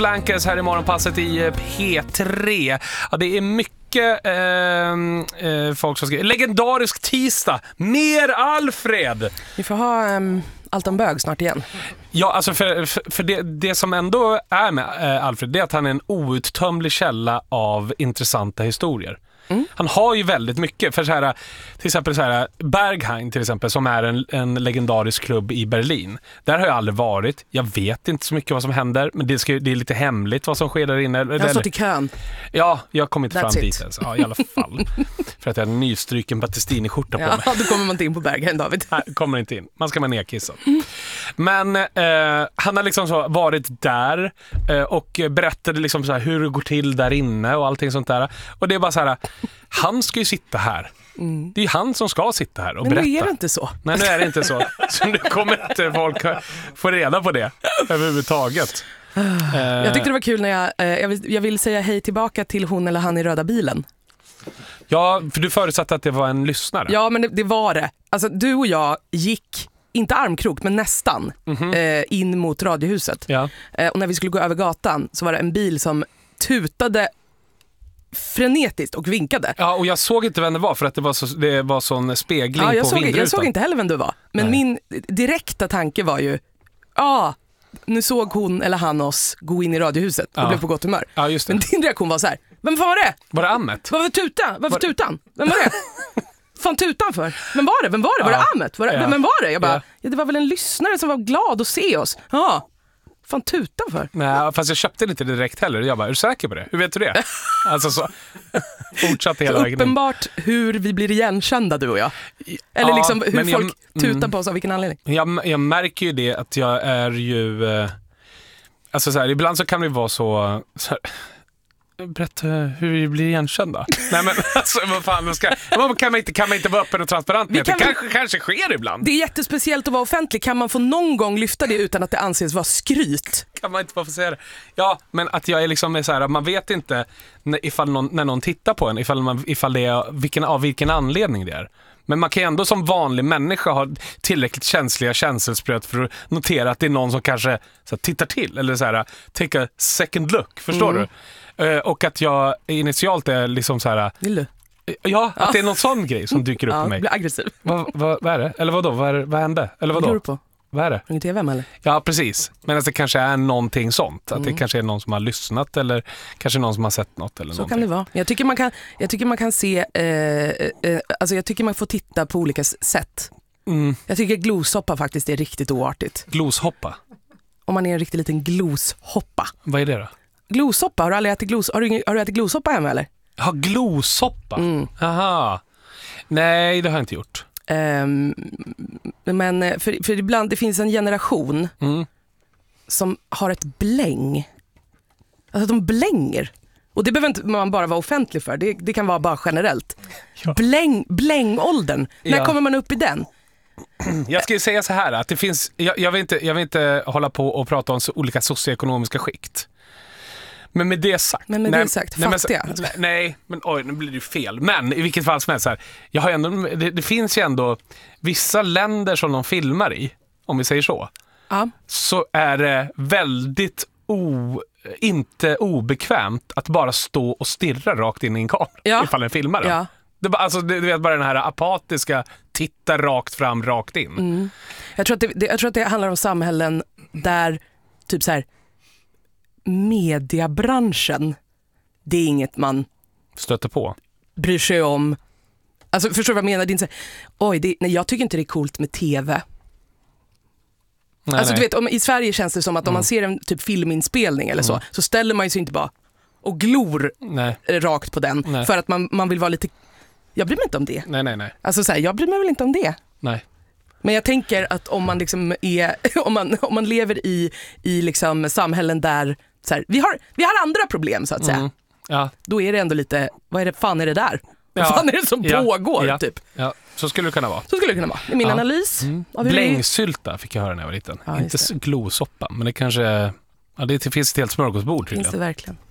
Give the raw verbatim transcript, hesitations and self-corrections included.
Blankers här i morgonpasset i P tre. Ja, det är mycket eh, eh, folk som skriver. Legendarisk tisdag. Mer Alfred. Vi får ha um, allt om bög snart igen. Ja, alltså för, för, för det, det som ändå är med eh, Alfred, det är att han är en outtömlig källa av intressanta historier. Mm. Han har ju väldigt mycket för så här, till exempel så här, Berghain till exempel, som är en, en legendarisk klubb i Berlin. Där har jag aldrig varit. Jag vet inte så mycket vad som händer, men det, ska, det är lite hemligt vad som sker där inne. Jag har stått i kön. Ja, jag kommer inte That's fram it. dit ens. Ja, i alla fall. För att jag har en nystryken Battistini-skjorta på Ja, mig. då kommer man inte in på Berghain, David. Nej, kommer inte in. Man ska vara nedkissad. Men eh, han har liksom så varit där eh, och berättade liksom så här hur det går till där inne och allting sånt där. Och det är bara så här, han ska ju sitta här. Mm. Det är han som ska sitta här och men berätta. Men nu är det inte så. Nej, nu är det inte så. Så nu kommer inte folk få reda på det överhuvudtaget. Jag tyckte det var kul när jag, eh, jag, vill, jag vill säga hej tillbaka till hon eller han i röda bilen. Ja, för du förutsatte att det var en lyssnare. Ja, men det, det var det. Alltså, du och jag gick, inte armkrok, men nästan, mm-hmm. eh, in mot radiohuset. Ja. Eh, och när vi skulle gå över gatan så var det en bil som tutade frenetiskt och vinkade. Ja, och jag såg inte vem det var för att det var, så, det var sån spegling ja, jag på såg, vindrutan. Jag såg inte heller vem du var. Men Nej. Min direkta tanke var ju, ja, ah, nu såg hon eller han oss gå in i radiohuset och ja. blev på gott humör. Ja, just det. Men din reaktion var så här, vem var det? Var det Ammet? Vad var tutan? Vad var tutan? Vem var det? Fan tutan för? Vem var det? Vem var det? Var ja. det Ammet? Var det, ja. Vem var det? Jag bara, ja. ja, det var väl en lyssnare som var glad att se oss. Ja. Fan tutan för? Nej, fast jag köpte inte direkt heller. Jag bara, är du säker på det? Hur vet du det? Alltså så fortsatte hela vägen. Uppenbart hur vi blir igenkända, du och jag. Eller ja, liksom hur folk jag, tutar på oss av vilken anledning. Jag, jag märker ju det att jag är ju eh, alltså så här, ibland så kan det vara så, så här, berätta hur vi blir igenkända. Nej men alltså, vad fan ska, kan, man inte, kan man inte vara öppen och transparent med det? Kanske, vi, kanske sker ibland. Det är jättespeciellt att vara offentlig. Kan man få någon gång lyfta det utan att det anses vara skryt? Kan man inte bara få säga det? Ja, men att jag är liksom så här, man vet inte när, ifall någon, när någon tittar på en, ifall, man, ifall det är vilken, av vilken anledning det är. Men man kan ändå som vanlig människa ha tillräckligt känsliga känselspröt för att notera att det är någon som kanske så här, tittar till eller så här, take a second look, förstår mm. du? Uh, och att jag initialt är liksom så här. Vill du? Ja, att ja. det är någon sån grej som dyker upp ja, på mig. Blir aggressiv. Vad, vad, vad är det? Eller vadå? Vad, är, vad hände? Eller vadå? Vad på? Vad är det? Inget T V eller? Ja, precis. Men att det kanske är någonting sånt. Att mm. det kanske är någon som har lyssnat eller kanske någon som har sett något eller så någonting. Kan det vara. Jag tycker man kan, jag tycker man kan se, eh, eh, alltså jag tycker man får titta på olika sätt. Mm. Jag tycker gloshoppa faktiskt är riktigt oartigt. Gloshoppa? Om man är en riktigt liten gloshoppa. Vad är det då? Gloshoppa, har du aldrig ätit glos, har du, har du ätit gloshoppa hemma eller? Ja, gloshoppa? Mm. Aha. Nej, det har jag inte gjort. Um, men för, för ibland, det finns en generation mm. som har ett bläng. Alltså de blänger. Och det behöver inte man bara vara offentlig för. Det, det kan vara bara generellt. Ja. Bläng, blängåldern. Ja. När kommer man upp i den? Jag ska ju säga så här att det finns, jag, jag, vill inte, jag vill inte hålla på och prata om så olika socioekonomiska skikt. Men med det sagt. Men med nej, det sagt, nej, fattiga. Men, nej, men oj, nu blir det ju fel. Men i vilket fall som helst så här, jag har ändå, det, det finns ju ändå vissa länder som de filmar i, om vi säger så. Ja. Så är det väldigt o, inte obekvämt att bara stå och stirra rakt in i en kamera ja. ifall en filmar. Ja. Det bara, alltså, du vet bara den här apatiska titta rakt fram, rakt in. Mm. Jag tror att det, det, jag tror att det handlar om samhällen där typ så här mediebranschen, det är inget man stöter på, bryr sig om. Alltså förstår du vad jag menar? Det är inte så här, oj, det, nej, jag tycker inte det är coolt med tv. Nej, alltså nej. Du vet, om, i Sverige känns det som att om mm. man ser en typ filminspelning eller så, mm. så ställer man ju sig inte bara och glor nej. rakt på den nej. för att man, man vill vara lite, jag bryr mig inte om det. Nej, nej, nej. Alltså så här, jag bryr mig väl inte om det. Nej. Men jag tänker att om man liksom är om man, om man lever i, i liksom samhällen där så här, vi, har, vi har andra problem så att säga. Mm. Ja. Då är det ändå lite, vad är det, fan är det där? Vad ja. fan är det som ja. pågår ja. typ? Ja, så skulle det kunna vara. Så skulle det kunna vara. Det är min ja. analys. Mm. Blängsylta fick jag höra när jag var liten. Ja, inte glosoppa, men det kanske, ja, det finns ett helt smörgåsbord tydligen. Finns det verkligen.